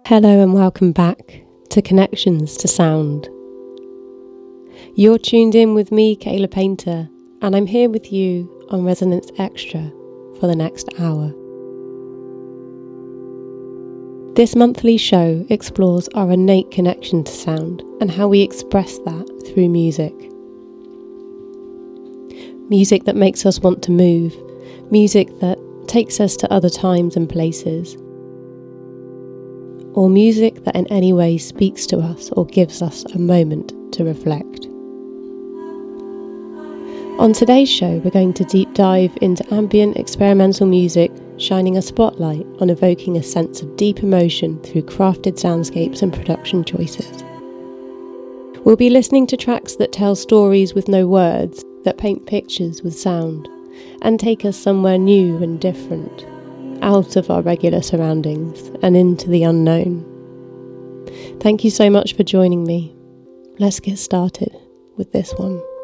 Hello and welcome back to Connections to Sound. You're tuned in with me, Kayla Painter, and I'm here with you on Resonance Extra for the next hour. This monthly show explores our innate connection to sound and how we express that through music. Music that makes us want to move, music that takes us to other times and places, or music that in any way speaks to us or gives us a moment to reflect. On today's show, we're going to deep dive into ambient experimental music, shining a spotlight on evoking a sense of deep emotion through crafted soundscapes and production choices. We'll be listening to tracks that tell stories with no words, that paint pictures with sound, and take us somewhere new and different, out of our regular surroundings and into the unknown. Thank you so much for joining me. Let's get started with this one.